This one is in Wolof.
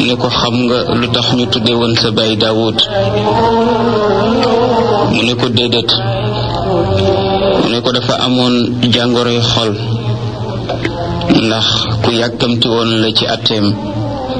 ne ko xam nga lu tax ñu tudde woon sa baay Daawud mu ne ko déedéet mu ne ko dafa amoon jàngoroy xol ndax ku yàkkamti woon la ci atteem